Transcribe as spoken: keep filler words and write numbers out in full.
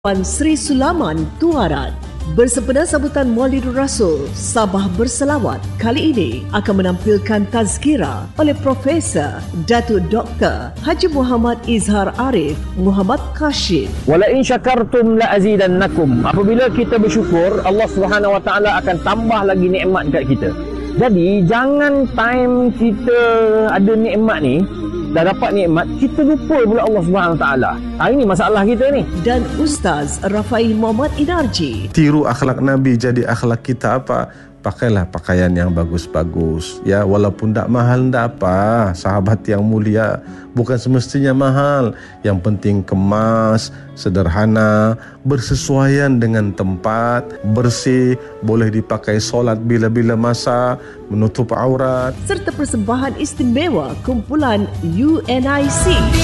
Puan Sri Sulaman Tuaran bersempena sambutan Maulidur Rasul Sabah Berselawat kali ini akan menampilkan tazkirah oleh Profesor Datuk Doktor Haji Muhammad Izhar Arif Muhammad Kashif. Wala in syakartum la azidannakum. Apabila kita bersyukur, Allah Subhanahu Wa Taala akan tambah lagi nikmat dekat kita. Jadi jangan time kita ada nikmat ni, dah dapat nikmat, kita lupa pula Allah Subhanahu Wa Taala. Ha, ini masalah kita ni. Dan Ustaz Rafail Muhammad Inarji. Tiru akhlak Nabi, jadi akhlak kita apa? Pakailah pakaian yang bagus-bagus. Ya, walaupun tak mahal tak apa. Sahabat yang mulia, bukan semestinya mahal. Yang penting kemas, sederhana, bersesuaian dengan tempat, bersih, boleh dipakai solat bila-bila masa, menutup aurat. Serta persembahan istimewa kumpulan U N I C.